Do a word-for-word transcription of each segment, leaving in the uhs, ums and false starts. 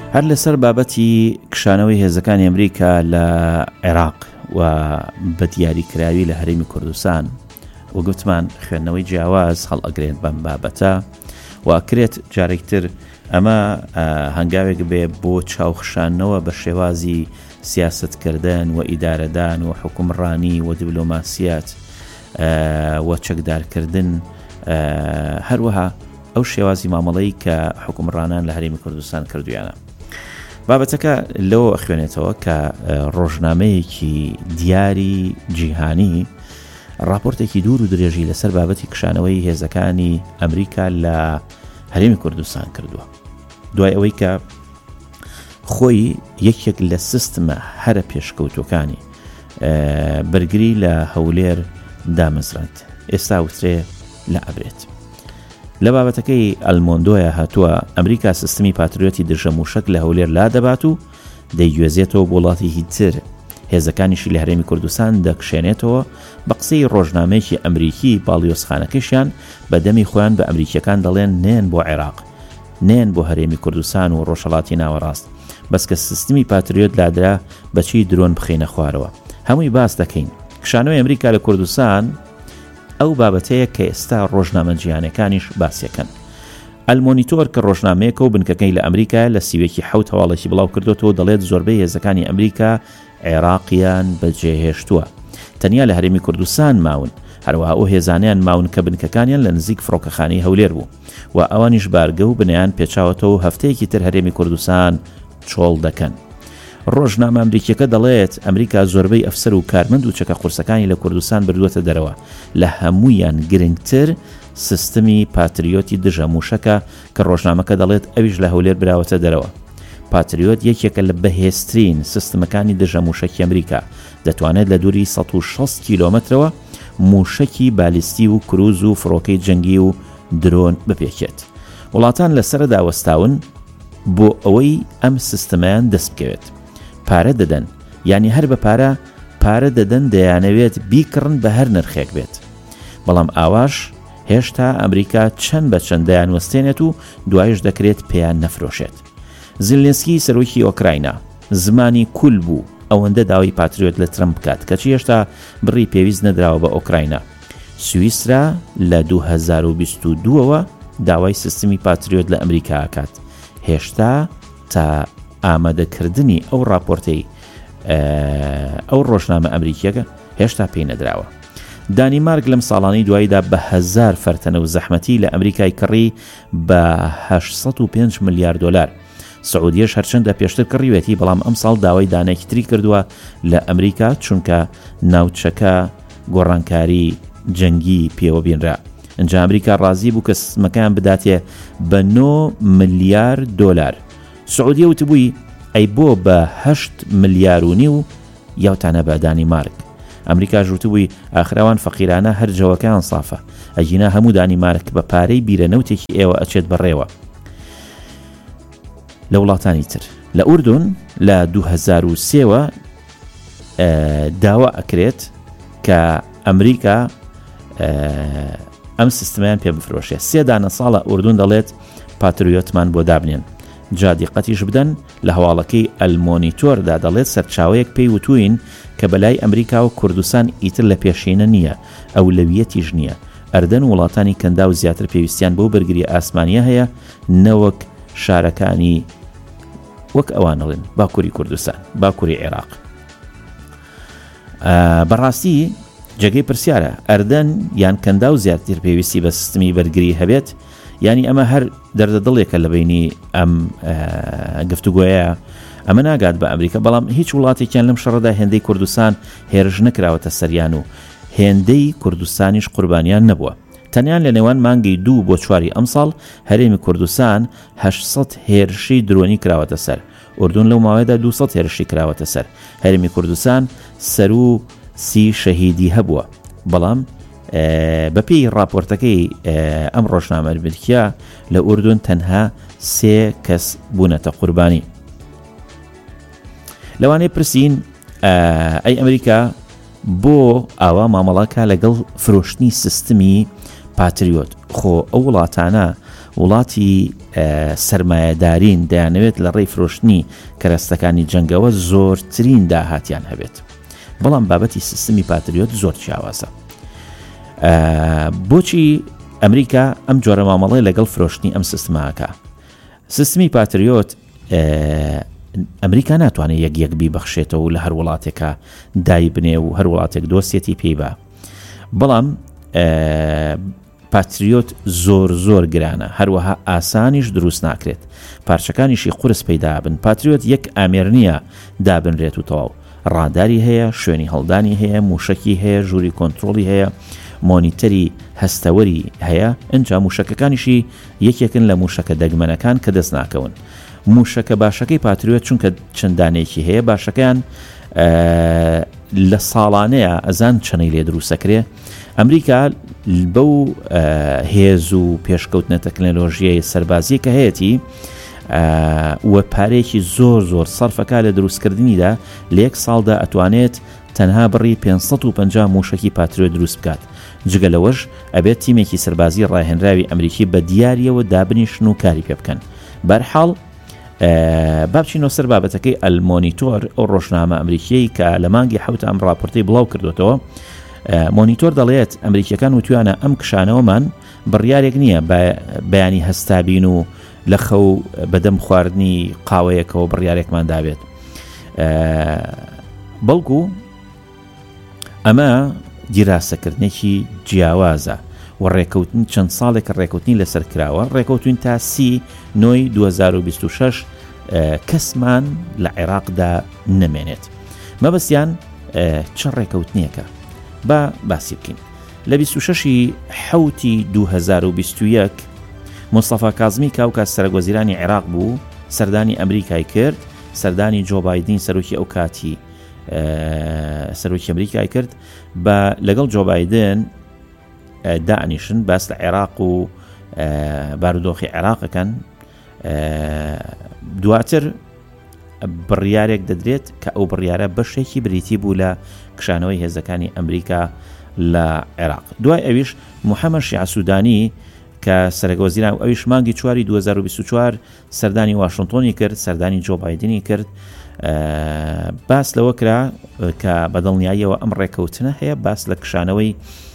هەر لەسەر بابەتی کشانەوەی هێزەکانی ئەمریکا لە عێراق و بە دیاریکراوی لە هەرێمی کوردستان و گوتمان خوێندنەوەی جیاواز هەڵ ئەگرێت بەم بابەتە و ئەکرێت جارێکتر ئەمە هەنگاوێک بێ بۆ چاوخشانەوە بە شێوازی سیاستکردن و ئیدارەدان و حکومڕانی و دیبلۆماسیات و چەکدارکردن هەروەها ئەو شێوازی مامەڵەی کە حکومڕانان لە هەرێمی کوردستان کردویانە. بابەتەکە لەوە خوێنێتەوە کە ڕۆژنامەیەکی دیاری جیهانی راپۆرتێکی دوور و درێژی لەسەر بابەتی کشانەوەی هێزەکانی ئەمریکا لە هەرێمی کوردستان کردووە، دوای ئەوەی کە خۆی یەکێک لە سیستمە هەرە پێشکەوتوەکانی بەرگری لە هەولێر دامەزراند، ئێستا وترێ لە ئەبرێت. لە بابەتەکەی ئەلمۆندۆیە هاتووە ئەمریکا سیستمی پاتریۆتی دژەموشک لە هەولێر لا دەبات و دەیگوێزێتەوە وڵاتی تر هێزەکانیشی لە هەرێمی کوردستان دەکشێنێتەوە بە قسەی ڕۆژنامەیەکی ئەمریکی باڵیۆزخانەکەشیان بە دەمی خۆیان بە ئەمریکیەکان دەڵێن نێن بۆ عێراق، نێن بۆ هەرێمی کوردستان و ڕۆژهەڵاتی ناوەڕاست، بەس کە سیستمی پاتریۆت لادرا بەچی درۆن بخینە خوارەوە. هەمووی باس دەکەین. کشانەوەی ئەمریکا لە کوردستان ئەو بابەتەیە کە ئێستا ڕۆژنامە جیهانیەکانیش باسیەکەن. ئەلمۆنیتۆر کە ڕۆژنامەیەکە و بنکەکەی لە ئەمریکا لە سیوێکی حەوت هەواڵێکی بڵاو کردوەوە دەڵێت زۆربەی هێزەکانی ئەمریکا عێراقیان بەجێهێشتووە، تەنیا لە هەرێمی کوردستان ماون، هەروەها ئەو هێزانیان ماون کە بنکەکانیان لە نزیک فڕۆکەخانەی هەولێر بوو و ئەوانیش بارگە و بنیان پێچاوەتەوە هەفتەیەکی تر هەرێمی کوردستان چۆڵ دەکەن. ڕۆژنامە ئەمریکیەکە دەڵێت ئەمریکا زۆربەی ئەفسەر و کارمەند و چەکە قورسەکانی لە کوردستان بردووەتە دەرەوە، لە هەمویان گرنگتر سیستمی پاتریۆتی دژەموشەکە کە ڕۆژنامەکە دەڵێت ئەویش لە هەولێر براوەتە دەرەوە. پاتریۆت یەکێکە لە بەهێزترین سیستمەکانی دژەموشەکی ئەمریکا، دەتوانێت لە دووری سەد و شەست کیلۆمەترەوە موشەکی بالیستی و کروز و فڕۆکەی جەنگی و درۆن بپێکێت. وڵاتان لەسەردا وەستاون بۆ ئەوەی ئەم سیستەمیان دەست بکەوێت. پارە دەدەن، یعنی هەر بە پارە پارە دەدەن دەیانەوێت بیکڕن بە هەر نرخێک بێت. بەڵام ئاواش هێشتا ئەمریکا چەند بە چەندەیان وەستێنێت و دوایش دەکرێت پێیان نەفرۆشێت. زیلنسکی سەرۆکی ئۆکراینا زمانی کول بوو ئەوەندە داوای پاتریۆت لە ترەمپ بکات، کەچی هێشتا بڕی پێویست نەدراوە بە ئۆکراینا. سویسرا لە دوو هەزار و بیست و دووەوە داوای سیستمی پاتریۆت لە ئەمریکا ئاکات، هێشتا تا ئامادەکردنی ئەو راپۆرتەی ئەو ڕۆژنامە ئەمریکیەکە هێشتا پێی نەدراوە. دانیمارک لەم ساڵانی دواییدا بە هەزار فەرتەنە و زەحمەتی لە ئەمریکای کڕی بە هەشت سەد و پێنج ملیار دۆلار. سعودیەش هەرچەندە پێشتر کڕیوێتی، بەڵام ئەم ساڵ داوای دانێکی تری کردووە لە ئەمریکا چونکە ناوچەکە گۆڕانکاری جەنگی پێوە بێنرا. ئەنجا ئەمریکا ڕازی بوو کە سیستمەکەیان بداتێ بە نۆ ملیار دۆلار. سعودیە وتبووی ئەی بۆ بە هەشت ملیار و نیو یاوتانە بە دانیمارک. ئەمریکا ژوتبووی ئاخراوان فەقیرانە هەر جەوەکەیان سافە، ئەجینا هەموو دانیمارک بە پارەی بیرەنەوتێکی ئێوە ئەچێت بەڕێوە. لە وڵاتانی تر لە ئوردون لە دوو هەزار و سێوە داوا ئەکرێت کە ئەمریکا ئەم سیستەمیان پێ بفرۆشێ. سێ دانە ساڵە ئوردون دەڵێت پاتریۆتمان بۆ دابنێن. جا دیقەتیش بدەن لە هەواڵەکەی ئەلمۆنیتۆردا دەڵێت سەرچاوەیەک پێی وتوین کە بەلای ئەمریکا و کوردستان ئیتر لە پێشینە نییە، ئەولەویەتیش نییە. ئەردەن وڵاتانی کەندا و زیاتر پێویستیان بۆ بەرگری ئاسمانیە هەیە، نەوەک شارەکانی وەک ئەوانەڵێن باکووری کوردستان، باکووری عێراق. بەڕاستی جێگەی پرسیارە ئەردەن یان کەندا و زیاتر پێویستی بە سیستمی بەرگری هەبێت، یعنی ئەمە هەر دەردەدڵێکە لە بینی ئەم گفتوگۆیە. ئەمە ناگات بە ئەمریکا، بەڵام هیچ وڵاتێکیان لەم شەڕەدا هێندەی کوردستان هێرش نەکراوەتە سەریان و هێندەی کوردستانیش قوربانیان نەبووە. تەنیان لە نێوان مانگی دوو بۆ چواری ئەم ساڵ هەرێمی کوردستان هەشت سەد هێرشی درۆنی کراوەتە سەر. ئوردون لەو ماوەیەدا دوو سەد هێرشی کراوەتە سەر. هەرێمی کوردستان سەر و سی شەهیدی هەبووە، بەڵام بەپێی راپۆرتەکەی ئەم ڕۆژنامە ئەمریکیە لە ئوردون تەنها سێ کەس بوونەتە قوربانی. لەوانەیە پرسین ئەی ئەمریکا بۆ ئاوا مامەڵاکە لەگەڵ فرۆشتنی سیستمی پاتریۆت؟ خۆ ئەو وڵاتانە وڵاتی سەرمایەدارین دەیانەوێت لە ڕێی فرۆشتنی کەرەستەکانی جەنگەوە زۆرترین داهاتیان هەبێت. بەڵام بابەتی سیستمی پاتریۆت زۆر جیاوازە. بۆچی ئەمریکا ئەم جۆرە مامەڵەی لەگەڵ فرۆشتنی ئەم سیستماکە؟ سیستمی پاتریۆت ئەمریکا ناتوانێت یەک یەک بیبەخشێتەوە و لە هەر وڵاتێکە دای بنێ و هەر وڵاتێک دۆستێتی پێی بە. بەڵام پاتریۆت زۆر زۆر گرانە، هەروەها ئاسانیش دروست ناکرێت، پارچەکانیشی قورس پەیدا بن. پاتریۆت یەک ئامێر نییە دابنرێت و تەواو، ڕاداری هەیە، شوێنی هەڵدانی هەیە، موشکی هەیە، ژووری کۆنتترۆلی هەیە، مۆنیتەری هەستەوەری هەیە. ئەنجا موشەکەکانیشی یەکێکن لە موشەکە دەگمەنەکان کە دەست ناکەون. موشەکە باشەکەی پاتریۆت چونکە چەندانێکی هەیە، باشەکەیان لە ساڵانەیە ئەزان چەنەی لێ دروستەکرێ. ئەمریکا بەو هێز و پێشکەوتنە تەکنۆلۆژیای سەربازی کە هەیەی وە پارێکی زۆر زۆر سەرفەکە لە دروستکردنیدا لە یەک ساڵدا ئەتوانێت تەنها بڕی پێنجسەد و پەنجا موشکی پاتریۆت دروست بکات. جگە لەوەش ئەبێت تیمێکی سەربازی ڕاهێنراوی ئەمریکی بە دیاریەوە دابنیشن و کاری پێ بکەن. بەرحاڵ بابچینەوە سەر بابەتەکەی ئەلمۆنیتۆر، ئەو ڕۆژنامە ئەمریکی کە لە مانگی حوت ئەم ڕاپۆرتەی بڵاو کردوێتەوە. مۆنیتۆر دەڵێت ئەمریکیەکان وتوانە ئەم کشانەوەمان بڕیارێک نییە بەیانی هەستابین و لە خەو بەدەم خواردنی قاوەیەکەوە بڕیارێکمان دابێت، بەڵکو ئەمە دیراسەکردنێکی جیاوازە و ڕێکەوتن چەند ساڵێک ڕێکەوتنی لەسەر کراوە. ڕێکەوتین تا سی نۆی دوو هەزار و بیست و شەش کەسمان لە عێراقدا نەمێنێت. مەبەستیان چەند ڕێکەوتنیەکە با باسی بکەین. لە بیست و شەشی حوتی دوو هەزار و بیست و یەک مستەفا کازمی کاوکە سەرۆکوەزیرانی عێراق بوو، سەردانی ئەمریکای کرد، سەردانی جۆ بایدن سەرۆکی ئەو کاتی سەرۆکی ئەمریکای کرد، بە لەگەڵ جۆ بایدن دانیشن باس لە عێراق و بارودۆخی عێراقەکەن. دواتر بڕیارێک دەدرێت کە ئەو بڕیارە بەشێکی بریتی بوو لە کشانەوەی هێزەکانی ئەمریکا لە عێراق. دوای ئەویش محەممەد شیع سوودانی کە سەرۆکوەزیران و ئەویش مانگی چواری دوو هەزار و بیست و چوار سەردانی واشنتۆنی کرد، سەردانی جۆ بایدنی کرد. باس لەوە کرا کە بەدڵنیاییەوە ئەم ڕێکەوتنە هەیە، باس لە کشانەوەی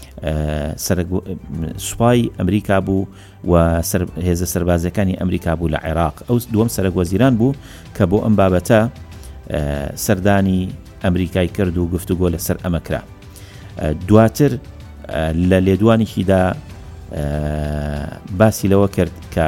سوپای ئەمریکا بوو و هێزە سەربازەکانی ئەمریکا بوو لە عێراق. ئەو دووەم سەرۆکوەزیران بوو کە بۆ ئەم بابەتە سەردانی ئەمریکای کرد و گفتوگۆ لەسەر ئەمە کرا. دواتر لە لێدوانێکیدا باسی لەوە کرد کە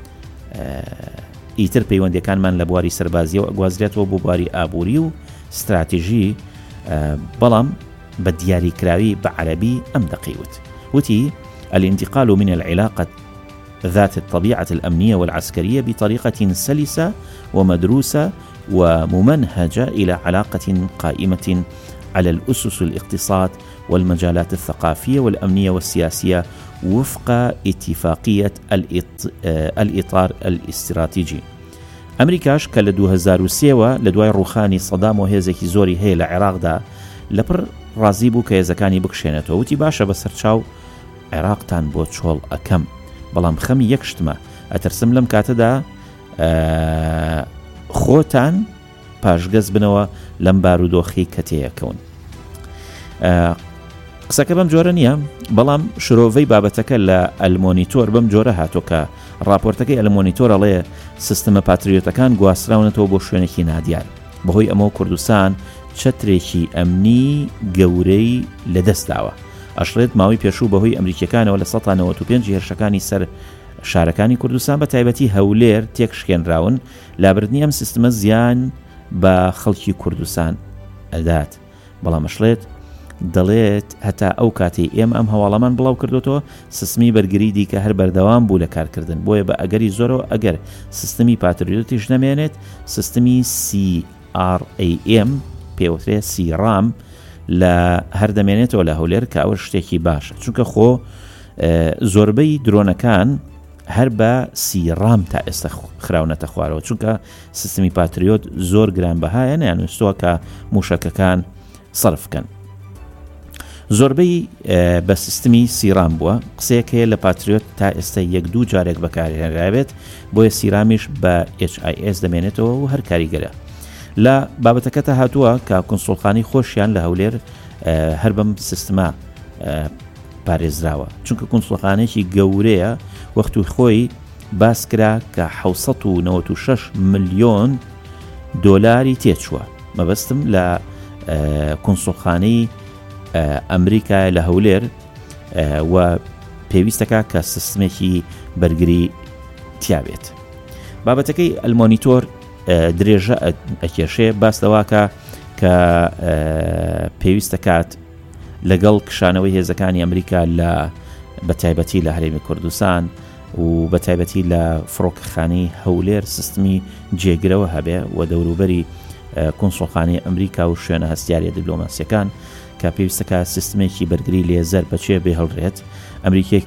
ئیتر پەیوەندیەکانمان لە بواری سەربازیەوە ئەگوازرێتەوە بۆ بواری ئابووری و استراتیژی، بەڵام بە دیاریکراوی بە عەرەبی ئەم دەقیوت. وتی الانتقال من العلاقة ذات الطبيعة الأمنية والعسكرية بطريقة سلسة ومدروسة وممنهجة إلى علاقة قائمة على الأسس الاقتصاد والمجالات الثقافية والأمنية والسياسية وفق اتفاقية الإطار الاستراتيجي. ئەمریکاش کە لە دوو هەزار و سێەوە لە دوای ڕوخانی سەدام و هێزێکی زۆری هەیە لە عێراقدا لەپڕ ڕازی بوو کە هێزەکانی بکشێنێتەوە. وتی باشە بەسەر چاو عێراقتان بۆ چۆڵ ئەکەم، بەڵام خەمی یەک شتمە، ئەترسم لەم کاتەدا خۆتان پاشگەز بنەوە لەم بارودۆخی کە تێیەکەون. قسەکە بەم جۆرە نییە، بەڵام شرۆڤەی بابەتەکە لە ئەلمۆنیتۆر بەم جۆرە هاتۆ کە راپۆرتەکەی ئەلمۆنیتۆر ئەڵێ سیستەمە پاتریۆتەکان گواستراونەتەوە بۆ شوێنێکی نادیار، بەهۆی ئەمە کوردستان چەترێکی ئەمنی گەورەی لەدەستداوە. ئەشڵێت ماوەی پێشوو بەهۆی ئەمریکیەکانەوە لە سەد و نەوەت و پێنج هێرشەکانی سەر شارەکانی کوردستان بە تایبەتی هەولێر تێکشکێنراون، لابردنی ئەم سیستەمە زیان بە خەڵکی کوردستان ئەدات. بەڵام ئەشڵێت دەڵێت هەتا ئەو کاتی ئێمە ئەم هەواڵەمان بڵاو کردوەوە سیستمی بەرگری دیکە هەر بەردەوام بوو لە کارکردن، بۆیە بە ئەگەری زۆرەوە ئەگەر سیستەمی پاتریۆتیش نەمێنێت سیستەمی سی ئار ئەی ئێم پێوترێ سی رام لە هەردەمێنێتەوە لە هەولێر کە ئەوە شتێکی باشە، چونکە خۆ زۆربەی درۆنەکان هەر بە سی رام تا ئێستا خراونەتە خوارەوە، چونکە سیستەمی پاتریۆت زۆر گرانبەهایە، نەیانویستووە کە موشەکەکان سەرفکەن. زۆربەی بە سیستمی سیرام بووە قسەیەک هەیە لە پاتریۆت تا ئێستا یەک دوو جارێک بەکارهێنرابێت بۆیە سیرامیش بە ئێچ ئای ئێس دەمێنێتەوە و هەر کاریگەرە لە بابەتەکەتە هاتووە کە کونسڵخانی خۆشیان لە هەولێر هەر بەم سیستما پارێزراوە چونکە کونسڵخانێکی گەورەیە وەختوی خۆی باس کرا کە حوسەد و نەوەت و شەش ملیۆن دۆلاری تێچووە مەبەستم لە کونسڵخانەی ئەمریکا لە هەولێر و پێویستەکە کە سیستمێکی بەرگری تیابێت بابەتەکەی ئەلمۆنیتۆر درێژە ئەکێشێ باس لەواکە کە پێویستە کات لەگەڵ کشانەوەی هێزەکانی ئەمریکا لە بەتایبەتی لە هەرێمی کوردستان و بەتایبەتی لە فڕۆکەخانەی هەولێر سیستمی جێگرەوە هەبێ و دەوروبەری کونسڵخانەی ئەمریکا و شوێنە هەستیاریە دیبلۆماسیەکان کە پێویستەکە سیستمێکی بەرگری لێزەر بەچێ بێ هەڵڕێت ئەمریکای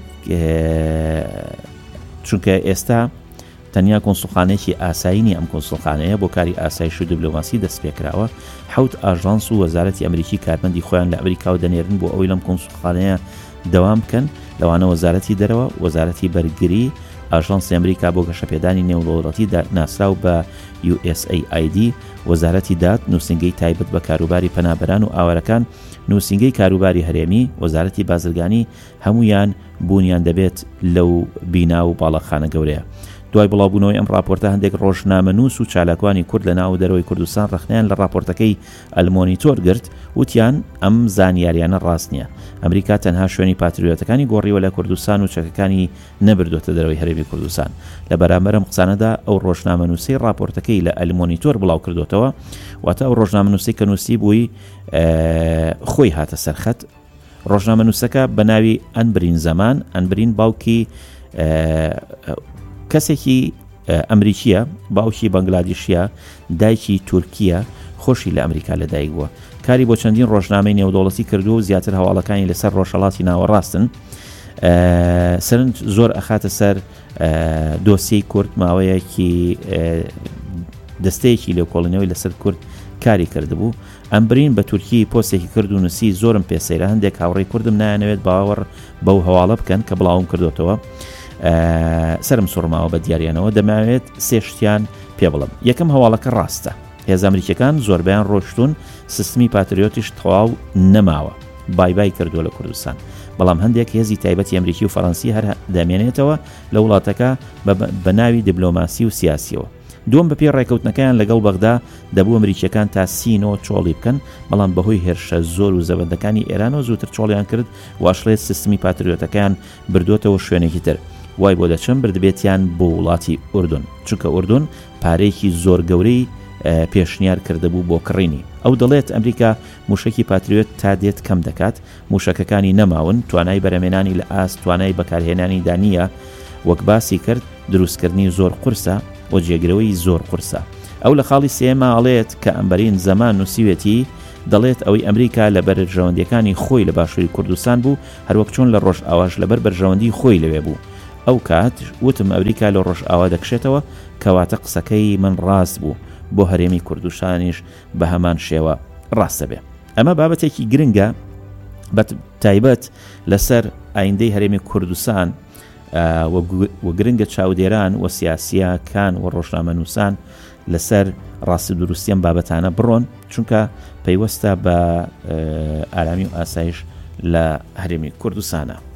چونکە ئێستا تەنیا کونسڵخانەیەکی ئاسایینی ئەم کونسڵخانەیە بۆ کاری ئاسایش و دیبلۆماسی دەست پێکراوە حوت ئاژانس و وەزارەتی ئەمریکی کارمەندی خۆیان لە ئەمریکا و دەنێرن بۆ ئەوەی لەم کونسڵخانەیە دەوام بکەن لەوانە وەزارەتی دەرەوە وەزارەتی بەرگری ئاژانسی ئەمریکا بۆ گەشەپێدانی نێودەوڵەتی ناسراو بە یو ئێس ئەی ئای دی وەزارەتی داد نووسنگەی تایبەت بە کاروباری پەنابەران و ئاوارەکان نووسنگەی کاروباری هەرێمی وەزارەتی بازرگانی هەمویان بوونیان دەبێت لەو بینا و باڵەخانە گەورەیە دوای بڵاوبوونەوەی ئەم راپۆرتە هەندێک ڕۆژنامەنووس و چالاکوانی کورد لە ناو دەرەوەی کوردستان ڕخنیان لە راپۆرتەکەی ئەلمۆنیتۆر گرت وتیان ئەم زانیاریانە ڕاست نییە ئەمریکا تەنها شوێنی پاتریۆتەکانی گۆڕیوە لە کوردستان و چەکەکانی نەبردوتە دەرەوەی هەرێمی کوردستان لە بەرامبەر ئەم قسانەدا ئەو ڕۆژنامەنووسی راپۆرتەکەی لە ئەلمۆنیتۆر بڵاو کردوتەوە واتە ئەو ڕۆژنامەنووسی کە نووسی بووی خۆی هاتە سەرخەت ڕۆژنامەنووسەکە بە ناوی ئەنبرین زەمان ئەنبرین باوکی کەسێکی ئەمریکیە باوکی بەنگلادیشیە دایکی تورکیە خۆشی لە ئەمریکا لەدایک بووە کاری بۆ چەندین ڕۆژنامەی نێودەوڵەتی کردو و زیاتر هەواڵەکانی لەسەر ڕۆژهەڵاتی ناوەڕاستن سەرنج زۆر ئەخاتە سەر دۆسیەی کورد ماوەیەکی دەستەیەکی لێکۆڵینەوەی لەسەر کورد کاری کردبوو ئەمبرین بە تورکی پۆستێکی کرد و نووسی زۆرم پێسەیرە هەندێک هاوڕێی کوردم نایەنەوێت باوەڕ بەو هەواڵە بکەن کە بڵاوم کردوتەوە سرم سوڕماوە بە دیاریانەوە دەماوێت سێ شتیان پێ بڵم یەکەم هەواڵەکە ڕاستە هێز ئەمریکیەکان زۆربیان ڕۆشتون سیستمی پاتریۆتیش تەواو نەماوە بای بای کردووە لە کوردستان بەڵام هەندێک هێزی تایبەتی ئەمریکی و فەڕەنسی هەر دەمێنێتەوە لە وڵاتەکە بە ناوی دیبلۆماسی و سیاسیەوە دووەم بەپێ ڕێکەوتنەکەیان لەگەڵ بەغدا دەبوو ئەمریکیەکان تا سینۆ چۆڵی بکەن بەڵام بەهۆی هێرشە زۆر و زەبەندەکانی ئێرانەوە زووتر چۆڵیان کرد واشڵێت سیستمی پاتریۆتەکەیان بردوۆتەوە شوێنێکی تر وای بۆ دەچم بردبێتیان بۆ وڵاتی ئوردون چونکە ئوردون پارێکی زۆر گەورەی پێشنیار کردهبوو بۆ کڕینی ئەو دەڵێت ئەمریکا موشکی پاتریۆت تا دێت کەم دەکات موشکەکانی نەماون توانای بەرەمێنانی لە ئاست توانای بەکارهێنانی دانیە وەک باسی کرد دروستکردنی زۆر قورسە و جێگرەوەی زۆر قورسە ئەو لە خاڵی سێمە ئەڵێت کە ئەمبەرین زەمان نووسیوێتی دەڵێت ئەوەی ئەمریکا لە بەرژەوەندیەکانی خۆی لە باشووری کوردستان بوو هەروەک چۆن لە ڕۆژ ئاواش لەبەر بەرژەوەندی خۆی لەوێ بوو ئەو کات وتم ئەمریکا لە ڕۆژ ئاوا دەکشێتەوە کەواتە قسەکەی من ڕاست بوو بۆ هەرێمی کوردستانیش بە هەمان شێوە ڕاستە بێ ئەمە بابەتێکی گرنگە بە تایبەت لەسەر ئایندەی هەرێمی کوردستان و گرنگە چاودێران و سیاسیەکان و ڕۆژنامەنووسان لەسەر ڕاستی دروستیان بابەتانە بڕۆن چونکە پەیوەستە بە ئارامی و ئاسایش لە هەرێمی کوردستانە